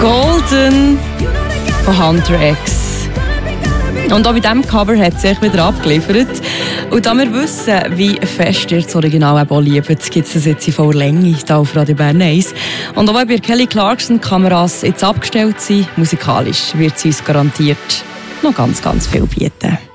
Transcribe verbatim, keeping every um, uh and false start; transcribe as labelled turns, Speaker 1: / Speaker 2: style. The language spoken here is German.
Speaker 1: Golden von Hunter X. Und auch bei diesem Cover hat sie sich wieder abgeliefert. Und da wir wissen, wie fest ihr das Original eben auch liebt, gibt es das jetzt in voller Länge hier auf Radio Bern eins. Und auch wenn bei Kelly Clarkson Kameras jetzt abgestellt sind, musikalisch wird sie uns garantiert noch ganz, ganz viel bieten.